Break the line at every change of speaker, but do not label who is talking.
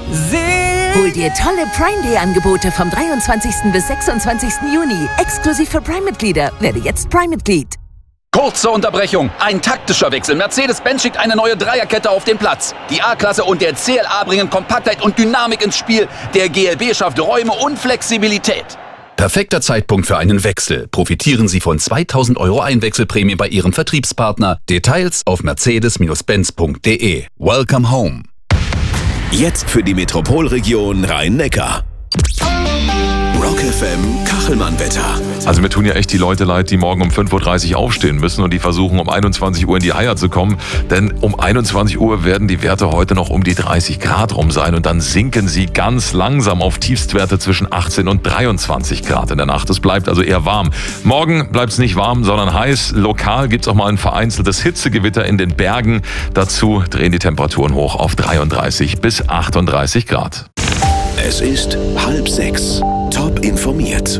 Hol dir tolle Prime Day Angebote vom 23. bis 26. Juni. Exklusiv für Prime-Mitglieder. Werde jetzt Prime-Mitglied.
Kurze Unterbrechung. Ein taktischer Wechsel. Mercedes-Benz schickt eine neue Dreierkette auf den Platz. Die A-Klasse und der CLA bringen Kompaktheit und Dynamik ins Spiel. Der GLB schafft Räume und Flexibilität.
Perfekter Zeitpunkt für einen Wechsel. Profitieren Sie von 2.000 € Einwechselprämie bei Ihrem Vertriebspartner. Details auf mercedes-benz.de. Welcome home.
Jetzt für die Metropolregion Rhein-Neckar. Rock FM Kachelmann-Wetter.
Also mir tun ja echt die Leute leid, die morgen um 5.30 Uhr aufstehen müssen und die versuchen um 21 Uhr in die Heier zu kommen. Denn um 21 Uhr werden die Werte heute noch um die 30 Grad rum sein und dann sinken sie ganz langsam auf Tiefstwerte zwischen 18 und 23 Grad in der Nacht. Es bleibt also eher warm. Morgen bleibt es nicht warm, sondern heiß. Lokal gibt es auch mal ein vereinzeltes Hitzegewitter in den Bergen. Dazu drehen die Temperaturen hoch auf 33 bis 38 Grad.
Es ist 5:30. Top informiert.